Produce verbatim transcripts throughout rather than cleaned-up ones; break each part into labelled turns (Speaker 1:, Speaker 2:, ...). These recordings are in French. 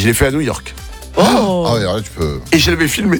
Speaker 1: je l'ai fait à New York.
Speaker 2: Oh. Ah ouais, alors là, tu peux.
Speaker 1: Et je l'avais filmé.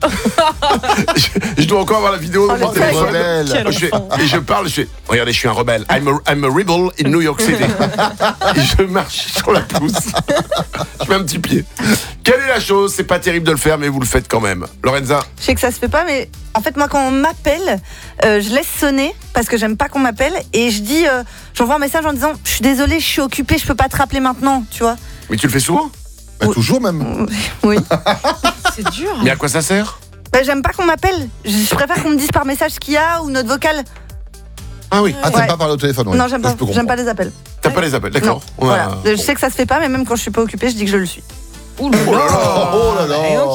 Speaker 1: je, je dois encore avoir la vidéo
Speaker 2: oh,
Speaker 1: de mon téléphone.
Speaker 2: Rebelle.
Speaker 1: Je fais, et je parle, je fais, regardez, je suis un rebelle. I'm a, I'm a rebel in New York City. Et je marche sur la pousse. Je mets un petit pied. Quelle est la chose? C'est pas terrible de le faire, mais vous le faites quand même. Lorenza?
Speaker 3: Je sais que ça se fait pas, mais en fait, moi, quand on m'appelle, euh, je laisse sonner parce que j'aime pas qu'on m'appelle et je dis, euh, j'envoie un message en disant, je suis désolée, je suis occupée, je peux pas te rappeler maintenant, tu vois.
Speaker 1: Mais tu le fais souvent?
Speaker 2: Bah, oui. Toujours même.
Speaker 3: Oui.
Speaker 4: C'est dur.
Speaker 1: Mais à quoi ça sert?
Speaker 3: Bah, j'aime pas qu'on m'appelle. Je préfère qu'on me dise par message ce qu'il y a ou notre vocal.
Speaker 1: Ah oui.
Speaker 2: Ah, t'aimes
Speaker 3: ouais.
Speaker 2: pas parler au téléphone? Ouais.
Speaker 3: Non, j'aime
Speaker 2: ça,
Speaker 3: pas, j'aime pas les appels.
Speaker 1: T'as pas les appels, d'accord.
Speaker 3: Non, voilà. a... Je sais que ça se fait pas, mais même quand je suis pas occupée, je dis que je le suis.
Speaker 1: Ouh là là.
Speaker 2: Oh là là.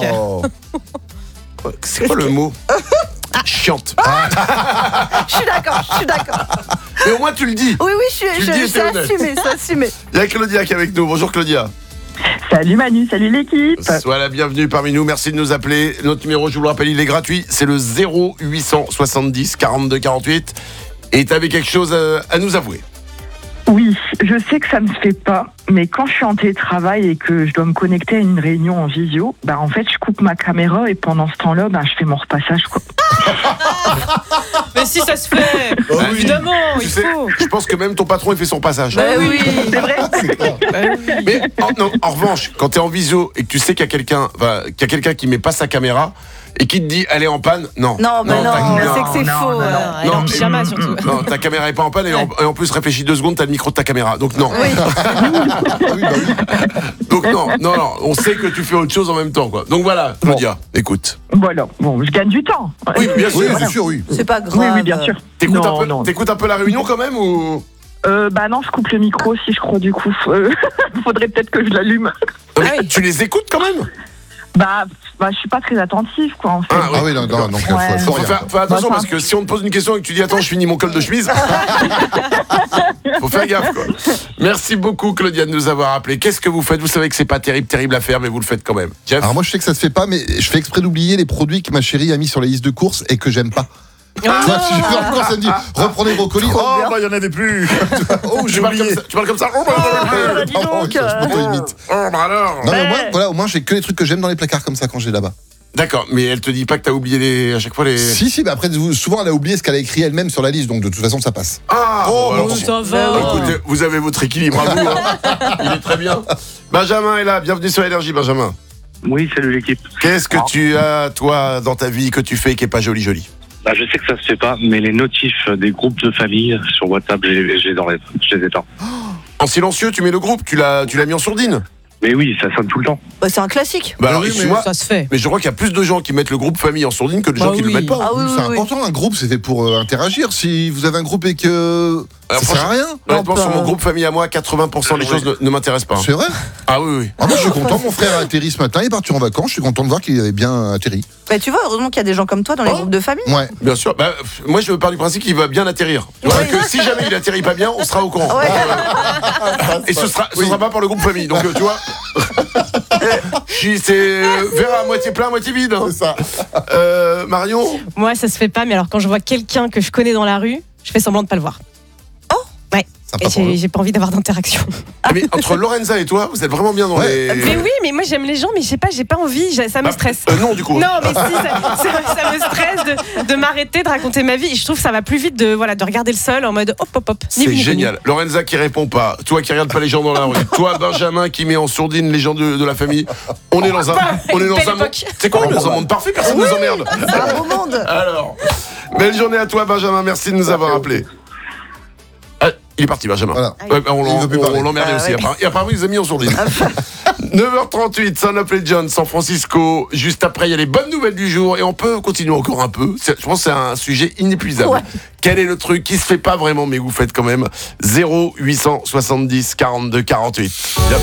Speaker 1: Okay. C'est quoi le mot? Chiante.
Speaker 3: Ah. Je suis d'accord, je suis d'accord.
Speaker 1: Mais au moins tu le dis.
Speaker 3: Oui, oui, je suis, je, je, c'est assumé, c'est assumé.
Speaker 1: Il y a Claudia qui est avec nous. Bonjour Claudia.
Speaker 5: Salut Manu, salut l'équipe.
Speaker 1: Sois la bienvenue parmi nous, merci de nous appeler. Notre numéro, je vous le rappelle, il est gratuit. C'est le zéro huit cent soixante-dix quarante-deux quarante-huit. Et t'avais quelque chose à, à nous avouer.
Speaker 5: Oui, je sais que ça ne se fait pas, mais quand je suis en télétravail et que je dois me connecter à une réunion en visio, bah en fait je coupe ma caméra et pendant ce temps-là, bah, je fais mon repassage quoi.
Speaker 4: Mais si ça se fait, oh, bah, évidemment,
Speaker 1: tu
Speaker 4: il
Speaker 1: sais,
Speaker 4: faut.
Speaker 1: Je pense que même ton patron il fait son passage.
Speaker 4: Bah oui,
Speaker 5: c'est vrai.
Speaker 4: Bah oui.
Speaker 1: Mais en, non, en revanche, quand t'es en visio et que tu sais qu'il y a quelqu'un, enfin, qu'il y a quelqu'un qui met pas sa caméra et qui te dit elle est en panne, non.
Speaker 3: Non, mais non, non,
Speaker 4: non
Speaker 3: c'est que c'est
Speaker 5: non,
Speaker 3: faux.
Speaker 5: non,
Speaker 3: Non,
Speaker 4: non, elle est en pyjama surtout.
Speaker 1: Non, ta caméra est pas en panne et, en, et en plus réfléchis deux secondes, t'as le micro de ta caméra, donc non.
Speaker 3: Oui.
Speaker 2: oui, bah oui.
Speaker 1: Donc non, non, non, on sait que tu fais autre chose en même temps, quoi. Donc voilà, Claudia, bon. Écoute.
Speaker 5: Voilà, bon, je gagne du temps.
Speaker 1: Oui, bien sûr,
Speaker 2: oui,
Speaker 1: voilà.
Speaker 2: bien sûr, oui.
Speaker 3: C'est pas grave.
Speaker 5: Oui, oui, bien sûr.
Speaker 1: T'écoutes,
Speaker 5: non,
Speaker 1: un peu,
Speaker 5: non.
Speaker 1: t'écoutes un peu la réunion quand même ou
Speaker 5: euh, Bah non, je coupe le micro aussi, je crois, du coup. Euh, faudrait peut-être que je l'allume.
Speaker 1: ah oui. Tu les écoutes quand même?
Speaker 5: Bah, bah, je suis pas très attentive, quoi, en fait.
Speaker 1: Ah oui,
Speaker 2: ah oui non, non, donc
Speaker 5: ouais.
Speaker 2: faut, faut
Speaker 1: faut faire, faut attention
Speaker 5: bah,
Speaker 1: parce que si on te pose une question et que tu dis attends, je finis mon col de chemise, faut faire gaffe, quoi. Merci beaucoup Claudia de nous avoir appelé. Qu'est-ce que vous faites? Vous savez que c'est pas terrible, terrible à faire, mais vous le faites quand même. Jeff?
Speaker 2: Alors moi je sais que ça se fait pas, mais je fais exprès d'oublier les produits que ma chérie a mis sur la liste de courses et que j'aime pas. Ah, tu vois, si je vais en course, elle me dit reprenez vos colis.
Speaker 1: Trop
Speaker 2: Oh
Speaker 1: bien.
Speaker 2: bah il y en avait plus. Oh
Speaker 1: tu,
Speaker 2: j'ai
Speaker 1: parles
Speaker 2: oublié.
Speaker 1: comme ça, tu parles comme ça. Oh, bah,
Speaker 3: bah, dis
Speaker 2: Pardon,
Speaker 3: donc,
Speaker 2: je m'auto-imite.
Speaker 1: oh, bah alors.
Speaker 2: Non mais au moins, voilà, au moins j'ai que les trucs que j'aime dans les placards comme ça quand j'ai là-bas.
Speaker 1: D'accord, mais elle te dit pas que t'as oublié les, à chaque fois les.
Speaker 2: Si si, bah après souvent elle a oublié ce qu'elle a écrit elle-même sur la liste, donc de toute façon ça passe.
Speaker 1: Ah,
Speaker 2: Oh,
Speaker 1: bon, alors,
Speaker 2: bon,
Speaker 4: ça va.
Speaker 1: écoutez, vous avez votre équilibre à vous, hein. Il est très bien. Benjamin est là, bienvenue sur Énergie, Benjamin.
Speaker 6: Oui, salut l'équipe.
Speaker 1: Qu'est-ce que tu as, toi, dans ta vie, que tu fais qui est pas joli, joli?
Speaker 6: Bah, je sais que ça se fait pas, mais les notifs des groupes de famille sur WhatsApp, je les, je les enlève, je les éteins.
Speaker 1: En silencieux, tu mets le groupe, tu l'as, tu l'as mis en sourdine.
Speaker 6: Mais oui, ça sonne tout le temps.
Speaker 3: Bah, c'est un classique.
Speaker 1: Bah alors,
Speaker 2: oui, mais
Speaker 1: excuse-moi,
Speaker 4: Ça se fait.
Speaker 1: mais je crois qu'il y a plus de gens qui mettent le groupe famille en sourdine que de gens
Speaker 4: Ah
Speaker 1: qui
Speaker 4: oui.
Speaker 1: le mettent pas.
Speaker 3: Ah oui,
Speaker 2: c'est
Speaker 3: oui, oui.
Speaker 2: important, un groupe c'est fait pour euh, interagir. Si vous avez un groupe et que
Speaker 1: Alors,
Speaker 2: ça sert à
Speaker 1: franchement,
Speaker 2: rien.
Speaker 1: Honnêtement,
Speaker 3: Non,
Speaker 1: sur
Speaker 3: pas-
Speaker 1: mon groupe famille à moi, quatre-vingts pour cent des
Speaker 6: Ouais.
Speaker 1: choses ne, ne m'intéressent pas.
Speaker 2: C'est vrai.
Speaker 1: Ah oui, oui.
Speaker 2: Ah, moi je suis content, mon frère a atterri ce matin, il est parti en vacances, je suis content de voir qu'il avait bien atterri.
Speaker 3: Bah, tu vois, heureusement qu'il y a des gens comme toi dans les
Speaker 1: Oh.
Speaker 3: groupes de famille.
Speaker 2: Ouais.
Speaker 1: Bien sûr. Bah, pff, moi, je pars du principe qu'il va bien atterrir. Tu vois,
Speaker 3: Oui.
Speaker 1: que si jamais il atterrit pas bien, on sera au courant.
Speaker 3: Ouais.
Speaker 1: Et ce sera, ce sera pas par le groupe famille. Donc, euh, tu vois, je suis- c'est euh, verre à moitié plein, à moitié vide. hein.
Speaker 2: C'est ça.
Speaker 1: Euh, Marion,
Speaker 4: Moi, ça se fait pas, mais alors quand je vois quelqu'un que je connais dans la rue, je fais semblant de pas le voir.
Speaker 2: Sympa
Speaker 4: Et
Speaker 2: pour
Speaker 4: j'ai,
Speaker 2: eux.
Speaker 4: j'ai pas envie d'avoir d'interaction.
Speaker 1: mais entre Lorenza et toi, vous êtes vraiment bien dans
Speaker 2: Ouais.
Speaker 1: les.
Speaker 4: Mais oui, mais moi j'aime les gens, mais je sais pas, j'ai pas envie, j'ai- ça me
Speaker 1: Bah,
Speaker 4: stresse.
Speaker 1: euh, non, du coup.
Speaker 4: Non, mais si, ça, ça- ça me stresse de, de m'arrêter, de raconter ma vie. Et je trouve que ça va plus vite de, voilà, de regarder le sol en mode hop, hop, hop. Ni
Speaker 1: C'est
Speaker 4: vu, ni connu.
Speaker 1: génial. Lorenza qui répond pas. Toi qui regardes pas les gens dans la rue. Toi, Benjamin qui met en sourdine les gens de, de la famille. On est dans un, on est dans
Speaker 4: Belle
Speaker 1: un monde.
Speaker 4: époque.
Speaker 1: C'est quoi, on est dans un monde parfait, personne nous emmerde.
Speaker 3: C'est un beau monde.
Speaker 1: Alors, belle journée à toi, Benjamin. Merci de nous avoir appelés. Ah, il est parti, Benjamin.
Speaker 2: Voilà.
Speaker 1: Ouais, bah, on
Speaker 2: Il
Speaker 1: l'en-
Speaker 2: veut plus
Speaker 1: on-
Speaker 2: parler.
Speaker 1: on l'emmerdait
Speaker 3: Ah,
Speaker 1: aussi.
Speaker 3: ouais.
Speaker 1: apparemment- Et apparemment, il les a mis en sourdine. neuf heures trente-huit, Son of Legend, San Francisco. Juste après, il y a les bonnes nouvelles du jour. Et on peut continuer encore un peu. C'est- Je pense que c'est un sujet inépuisable.
Speaker 3: Ouais.
Speaker 1: Quel est le truc qui se fait pas vraiment, mais vous faites quand même? Zéro huit cent soixante-dix quarante-deux quarante-huit. Bien.